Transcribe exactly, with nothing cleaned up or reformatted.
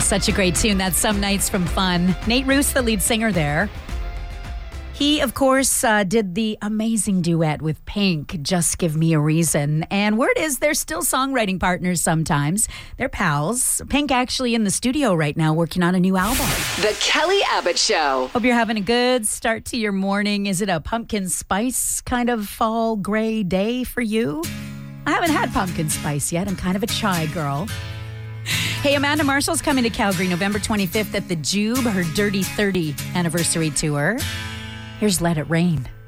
such a great tune. That's Some Nights from Fun. Nate Roos, the lead singer there. He, of course, uh, did the amazing duet with Pink, Just Give Me a Reason. And word is they're still songwriting partners sometimes. They're pals. Pink actually in the studio right now working on a new album. The Kelly Abbott Show. Hope you're having a good start to your morning. Is it a pumpkin spice kind of fall gray day for you? I haven't had pumpkin spice yet. I'm kind of a chai girl. Hey, Amanda Marshall's coming to Calgary November twenty-fifth at the Jube, her Dirty thirty anniversary tour. Here's Let It Rain.